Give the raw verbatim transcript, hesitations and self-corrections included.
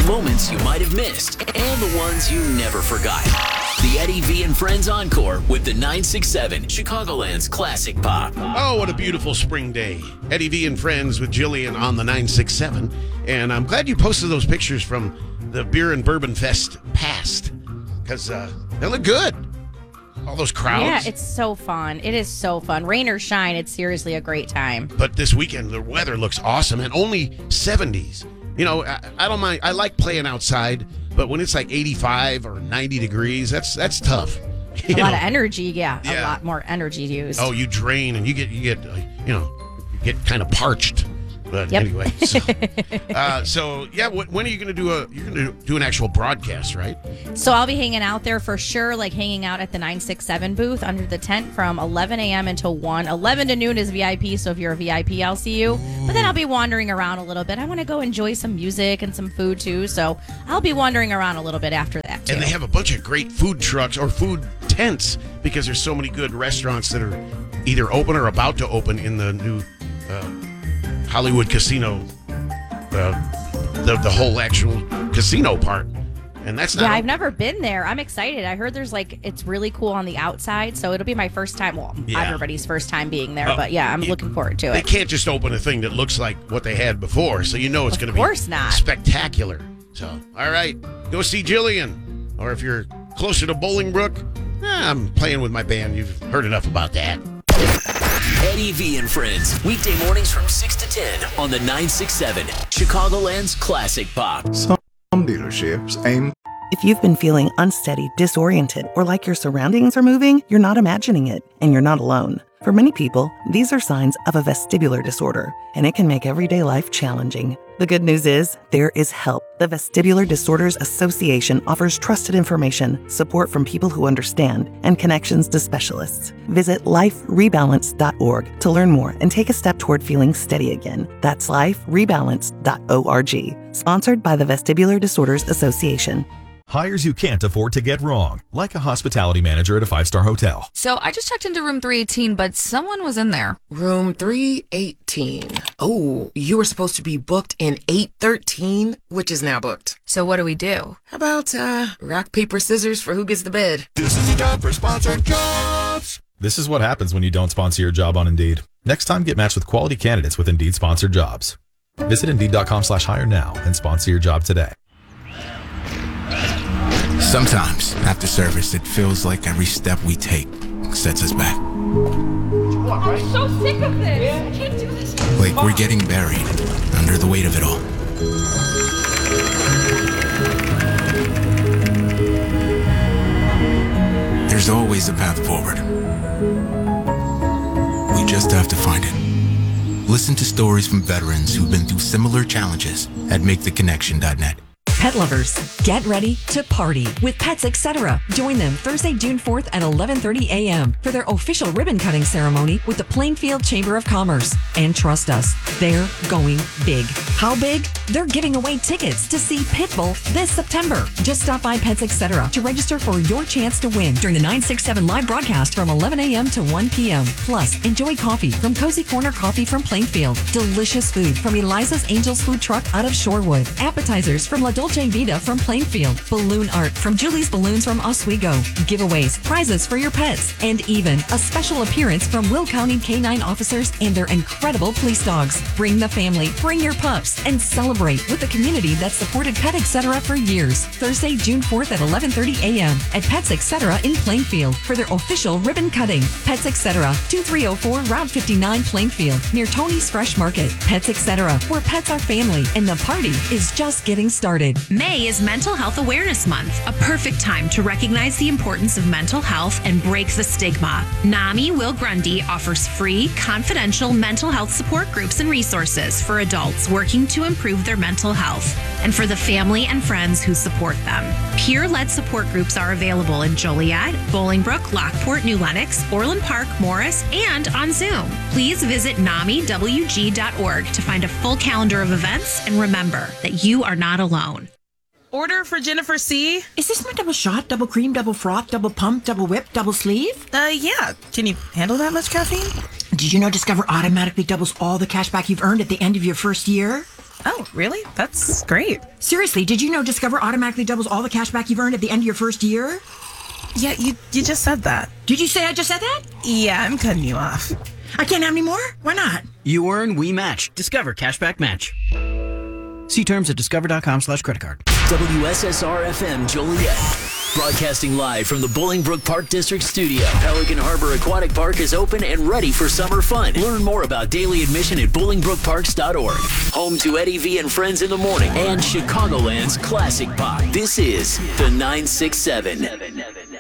the moments you might have missed and the ones you never forgot. The Eddie V and Friends Encore with the nine six seven, Chicagoland's classic pop. Oh, what a beautiful spring day. Eddie V and Friends with Jillian on the nine six seven. And I'm glad you posted those pictures from the Beer and Bourbon Fest past, because uh, they look good. All those crowds. Yeah, it's so fun. It is so fun. Rain or shine, it's seriously a great time. But this weekend, the weather looks awesome, and only seventies. You know, I, I don't mind. I like playing outside, but when it's like eighty-five or ninety degrees, that's that's tough. You a know? lot of energy, yeah, yeah. A lot more energy used. Oh, you drain, and you get, you get, uh, you know, you get kind of parched. But yep. anyway, so, uh, so yeah, when are you going to do a? You're going to do an actual broadcast, right? So I'll be hanging out there for sure, like hanging out at the nine six seven booth under the tent from eleven a.m. until one. eleven to noon is V I P, so if you're a V I P, I'll see you. Ooh. But then I'll be wandering around a little bit. I want to go enjoy some music and some food too, so I'll be wandering around a little bit after that too. And they have a bunch of great food trucks or food tents because there's so many good restaurants that are either open or about to open in the new uh, Hollywood Casino, uh, the the whole actual casino part, and that's not. Yeah, I've never been there. I'm excited. I heard there's like it's really cool on the outside, so it'll be my first time. Well, yeah. everybody's first time being there, uh, but yeah, I'm it, looking forward to it. They can't just open a thing that looks like what they had before, so you know it's going to be of course not spectacular. So, all right, go see Jillian, or if you're closer to Bolingbrook, eh, I'm playing with my band. You've heard enough about that. Eddie V and Friends, weekday mornings from six to ten on the nine six seven, Chicagoland's classic pop. Some dealerships aim. If you've been feeling unsteady, disoriented, or like your surroundings are moving, you're not imagining it, and you're not alone. For many people, these are signs of a vestibular disorder, and it can make everyday life challenging. The good news is, there is help. The Vestibular Disorders Association offers trusted information, support from people who understand, and connections to specialists. Visit life rebalance dot org to learn more and take a step toward feeling steady again. That's life rebalance dot org. Sponsored by the Vestibular Disorders Association. Hires you can't afford to get wrong, like a hospitality manager at a five-star hotel. So I just checked into room three eighteen, but someone was in there. Room three eighteen. Oh, you were supposed to be booked in eight thirteen, which is now booked. So what do we do? How about uh, rock, paper, scissors for who gets the bed? This is the time for sponsored jobs. This is what happens when you don't sponsor your job on Indeed. Next time, get matched with quality candidates with Indeed sponsored jobs. Visit Indeed.com slash hire now and sponsor your job today. Sometimes, after service, it feels like every step we take sets us back. I'm so sick of this. I can't do this. Like we're getting buried under the weight of it all. There's always a path forward. We just have to find it. Listen to stories from veterans who've been through similar challenges at make the connection dot net. Pet lovers, get ready to party with Pets Etc. Join them Thursday, June fourth at eleven thirty a.m. for their official ribbon cutting ceremony with the Plainfield Chamber of Commerce. And trust us, they're going big. How big? They're giving away tickets to see Pitbull this September. Just stop by Pets Etc. to register for your chance to win during the nine six seven live broadcast from eleven a.m. to one p.m. Plus, enjoy coffee from Cozy Corner Coffee from Plainfield. Delicious food from Eliza's Angels Food Truck out of Shorewood. Appetizers from La Dolce Vita from Plainfield, balloon art from Julie's Balloons from Oswego, giveaways, prizes for your pets, and even a special appearance from Will County K nine officers and their incredible police dogs. Bring the family, bring your pups, and celebrate with the community that's supported Pet Etc. for years. Thursday, June fourth at eleven thirty a.m. at Pets Etc. in Plainfield for their official ribbon cutting. Pets Etc. twenty-three oh four Route fifty-nine, Plainfield, near Tony's Fresh Market. Pets Etc., where pets are family, and the party is just getting started. May is Mental Health Awareness Month, a perfect time to recognize the importance of mental health and break the stigma. NAMI Will Grundy offers free, confidential mental health support groups and resources for adults working to improve their mental health and for the family and friends who support them. Peer-led support groups are available in Joliet, Bolingbrook, Lockport, New Lenox, Orland Park, Morris, and on Zoom. Please visit nami w g dot org to find a full calendar of events, and remember that you are not alone. Order for Jennifer C. Is this my double shot, double cream, double froth, double pump, double whip, double sleeve? Uh, yeah. Can you handle that much caffeine? Did you know Discover automatically doubles all the cash back you've earned at the end of your first year? Oh, really? That's great. Seriously, did you know Discover automatically doubles all the cash back you've earned at the end of your first year? Yeah, you you just said that. Did you say I just said that? Yeah, I'm cutting you off. I can't have any more? Why not? You earn, we match. Discover Cashback Match. See terms at discover.com slash credit card. W S S R F M Joliet. Broadcasting live from the Bolingbrook Park District studio. Pelican Harbor Aquatic Park is open and ready for summer fun. Learn more about daily admission at bolingbrook parks dot org. Home to Eddie V and Friends in the Morning and Chicagoland's Classic Pop. This is the nine six seven.